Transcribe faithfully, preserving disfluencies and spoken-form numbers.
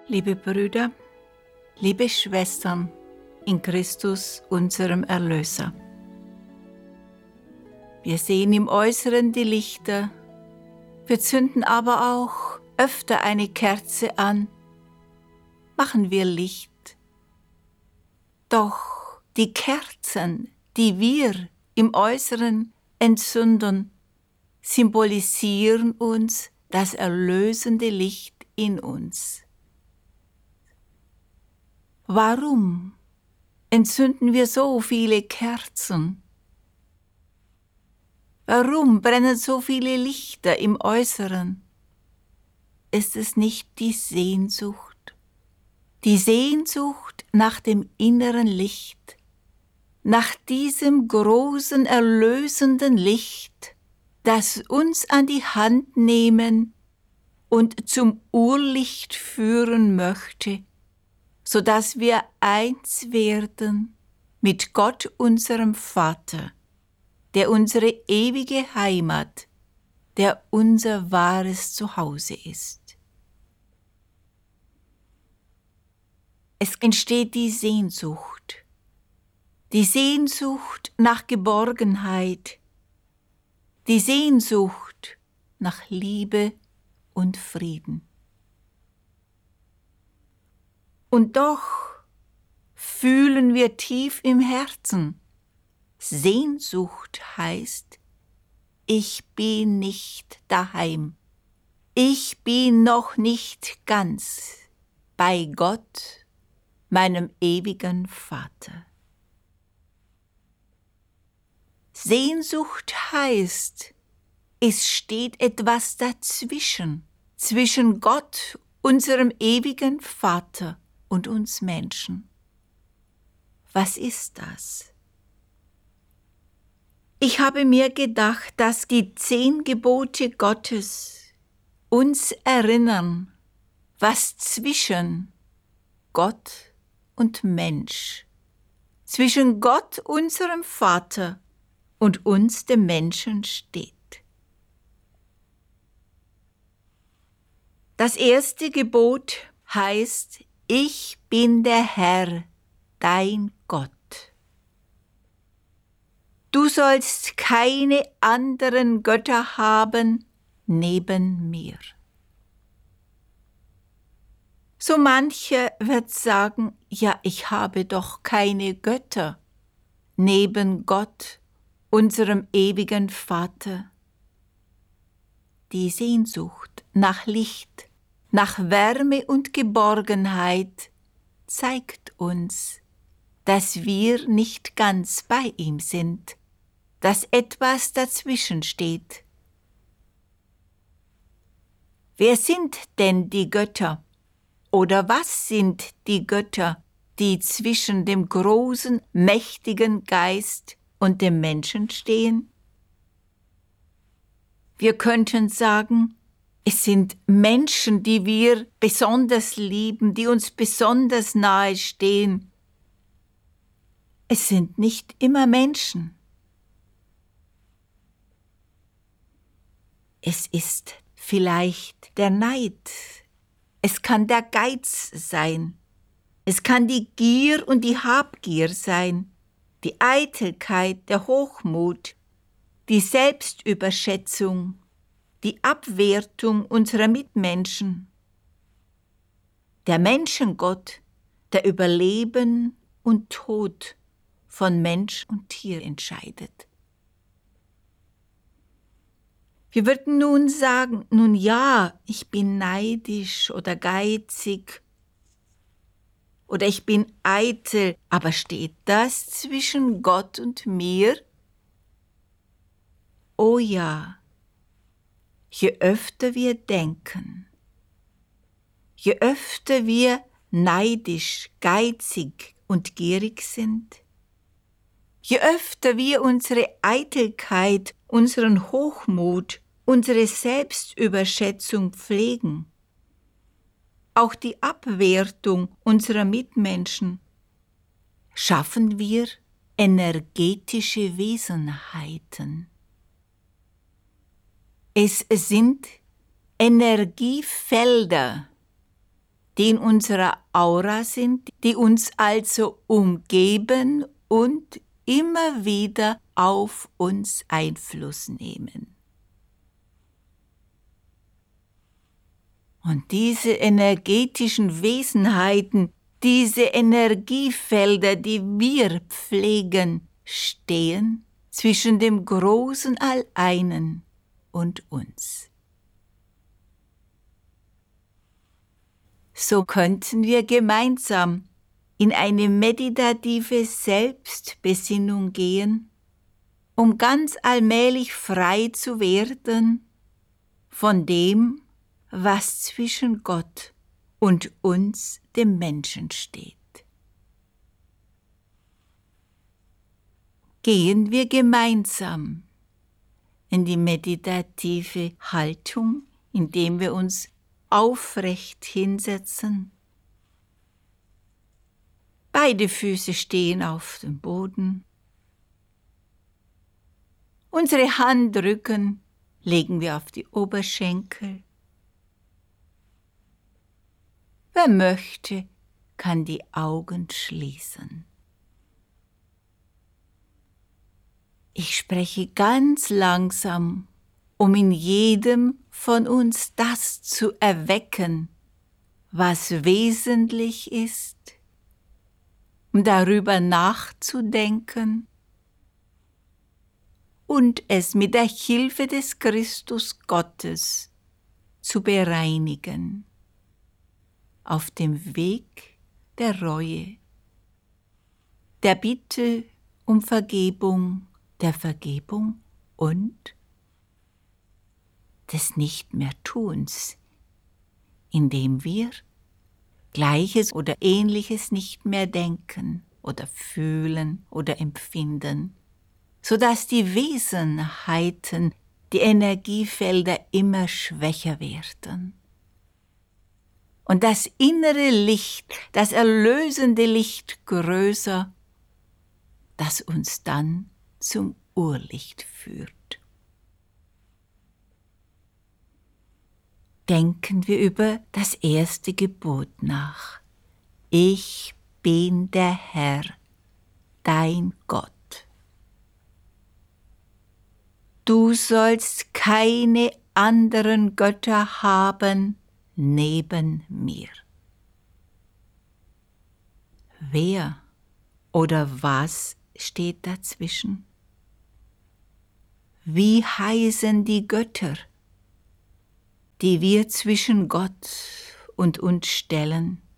Liebe Brüder, liebe Schwestern in Christus, unserem Erlöser. Wir sehen im Äußeren die Lichter, wir zünden aber auch öfter eine Kerze an, machen wir Licht. Doch die Kerzen, die wir im Äußeren entzünden, symbolisieren uns das erlösende Licht in uns. Warum entzünden wir so viele Kerzen? Warum brennen so viele Lichter im Äußeren? Ist es nicht die Sehnsucht? Die Sehnsucht nach dem inneren Licht, nach diesem großen, erlösenden Licht, das uns an die Hand nehmen und zum Urlicht führen möchte, sodass wir eins werden mit Gott, unserem Vater, der unsere ewige Heimat, der unser wahres Zuhause ist. Es entsteht die Sehnsucht, die Sehnsucht nach Geborgenheit, die Sehnsucht nach Liebe und Frieden. Und doch fühlen wir tief im Herzen, Sehnsucht heißt, ich bin nicht daheim, ich bin noch nicht ganz bei Gott, meinem ewigen Vater. Sehnsucht heißt, es steht etwas dazwischen, zwischen Gott, unserem ewigen Vater, und uns Menschen. Was ist das? Ich habe mir gedacht, dass die zehn Gebote Gottes uns erinnern, was zwischen Gott und Mensch, zwischen Gott, unserem Vater, und uns, dem Menschen, steht. Das erste Gebot heißt, ich bin der Herr, dein Gott. Du sollst keine anderen Götter haben neben mir. So mancher wird sagen, ja, ich habe doch keine Götter neben Gott, unserem ewigen Vater. Die Sehnsucht nach Licht, nach Wärme und Geborgenheit zeigt uns, dass wir nicht ganz bei ihm sind, dass etwas dazwischen steht. Wer sind denn die Götter? Oder was sind die Götter, die zwischen dem großen, mächtigen Geist und dem Menschen stehen? Wir könnten sagen, es sind Menschen, die wir besonders lieben, die uns besonders nahe stehen. Es sind nicht immer Menschen. Es ist vielleicht der Neid. Es kann der Geiz sein. Es kann die Gier und die Habgier sein, die Eitelkeit, der Hochmut, die Selbstüberschätzung, die Abwertung unserer Mitmenschen. Der Menschengott, der über Leben und Tod von Mensch und Tier entscheidet. Wir würden nun sagen, nun ja, ich bin neidisch oder geizig oder ich bin eitel, aber steht das zwischen Gott und mir? Oh ja. Je öfter wir denken, je öfter wir neidisch, geizig und gierig sind, je öfter wir unsere Eitelkeit, unseren Hochmut, unsere Selbstüberschätzung pflegen, auch die Abwertung unserer Mitmenschen, schaffen wir energetische Wesenheiten. Es sind Energiefelder, die in unserer Aura sind, die uns also umgeben und immer wieder auf uns Einfluss nehmen. Und diese energetischen Wesenheiten, diese Energiefelder, die wir pflegen, stehen zwischen dem großen Alleinen und uns. So könnten wir gemeinsam in eine meditative Selbstbesinnung gehen, um ganz allmählich frei zu werden von dem, was zwischen Gott und uns, dem Menschen, steht. Gehen wir gemeinsam in die meditative Haltung, indem wir uns aufrecht hinsetzen. Beide Füße stehen auf dem Boden. Unsere Handrücken legen wir auf die Oberschenkel. Wer möchte, kann die Augen schließen. Ich spreche ganz langsam, um in jedem von uns das zu erwecken, was wesentlich ist, um darüber nachzudenken und es mit der Hilfe des Christus Gottes zu bereinigen, auf dem Weg der Reue, der Bitte um Vergebung, der Vergebung und des Nicht-mehr-Tuns, indem wir Gleiches oder Ähnliches nicht mehr denken oder fühlen oder empfinden, sodass die Wesenheiten, die Energiefelder immer schwächer werden. Und das innere Licht, das erlösende Licht größer, das uns dann zum Urlicht führt. Denken wir über das erste Gebot nach. Ich bin der Herr, dein Gott. Du sollst keine anderen Götter haben neben mir. Wer oder was steht dazwischen? Wie heißen die Götter, die wir zwischen Gott und uns stellen?